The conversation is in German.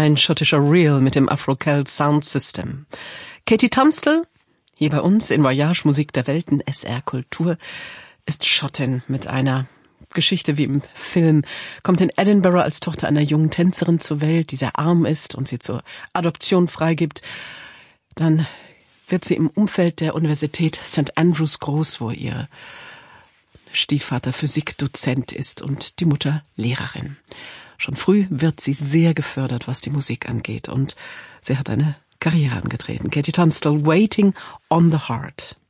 Ein schottischer Reel mit dem Afro-Celt Sound System. Katie Tunstall, hier bei uns in Voyage Musik der Welten, SR Kultur, ist Schottin mit einer Geschichte wie im Film, kommt in Edinburgh als Tochter einer jungen Tänzerin zur Welt, die sehr arm ist und sie zur Adoption freigibt. Dann wird sie im Umfeld der Universität St. Andrews groß, wo ihr Stiefvater Physikdozent ist und die Mutter Lehrerin. Schon früh wird sie sehr gefördert, was die Musik angeht, und sie hat eine Karriere angetreten. Katie Tunstall, Waiting on the Heart.